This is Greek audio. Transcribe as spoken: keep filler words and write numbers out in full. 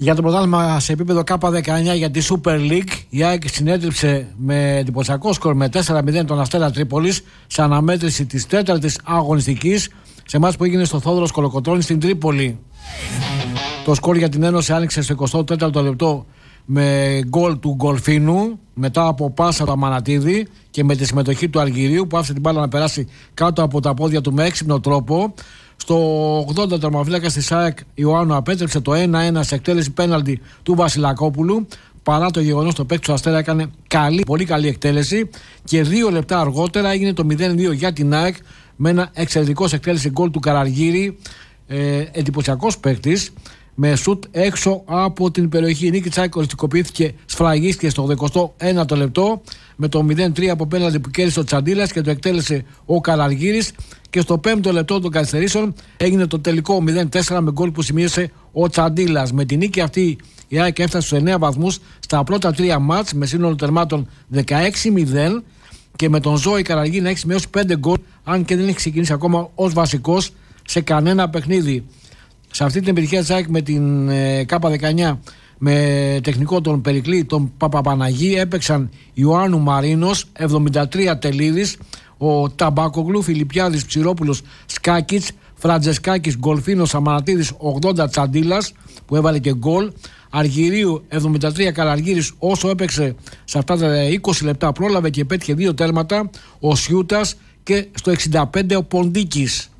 Για το πρωτάθλημα σε επίπεδο Κ δεκαεννιά για τη Super League, η ΑΕΚ συνέτριψε με εντυπωσιακό σκορ με τέσσερα μηδέν τον Αστέρα Τρίπολης σε αναμέτρηση της τέταρτης αγωνιστικής σε μάτς που έγινε στο Θόδωρος Κολοκοτρώνη στην Τρίπολη. Το σκορ για την Ένωση άνοιξε στο εικοστό τέταρτο λεπτό με γκολ του Γκολφίνου μετά από πάσα του Αμανατίδη και με τη συμμετοχή του Αργυρίου που άφησε την μπάλα να περάσει κάτω από τα πόδια του με έξυπνο τρόπο. Στο ογδόντα τερματοφύλακας της ΑΕΚ Ιωάννου απέτρεψε το ένα ένα σε εκτέλεση πέναλτι του Βασιλακόπουλου. Παρά το γεγονός το παίκτη του Αστέρα έκανε καλή, πολύ καλή εκτέλεση και δύο λεπτά αργότερα έγινε το μηδέν δύο για την ΑΕΚ με ένα εξαιρετικό εκτέλεση γκολ του Καραργύρη. Ε, εντυπωσιακός παίκτης με σουτ έξω από την περιοχή. Η νίκη της ΑΕΚ οριστικοποιήθηκε, σφραγίστηκε στο ογδοηκοστό ένατο λεπτό με το μηδέν τρία από πέναλτι που κέρδισε ο Τσαντίλας και το εκτέλεσε ο Καραργύρης. Και στο πέμπτο λεπτό των καθυστερήσεων έγινε το τελικό μηδέν τέσσερα με γκολ που σημείωσε ο Τσαντίλας. Με την νίκη αυτή η ΑΕΚ έφτασε στους εννέα βαθμούς στα πρώτα τρία μάτς με σύνολο τερμάτων δεκαέξι μηδέν και με τον Ζώη Καραργύρη να έχει σημειώσει πέντε γκολ, αν και δεν έχει ξεκινήσει ακόμα ως βασικός σε κανένα παιχνίδι. Σε αυτή την επιτυχία της ΑΕΚ με την ε, Κ δεκαεννιά με τεχνικό τον Περικλή, τον Παπαπαναγή, έπαιξαν Ιωάννου Μαρίνος, εβδομήντα τρία Τελίδης, ο Ταμπάκογλου, Φιλιππιάδης, Ψηρόπουλος, Σκάκιτς, Φραντζεσκάκης, Γκολφίνος, Αμανατίδης, ογδόντα Τσαντίλας που έβαλε και γκολ, Αργυρίου εβδομήντα τρία Καραργύρης, όσο έπαιξε σε αυτά τα είκοσι λεπτά πρόλαβε και πέτυχε δύο τέρματα, ο Σιούτας και στο εξήντα πέντε ο Ποντίκης.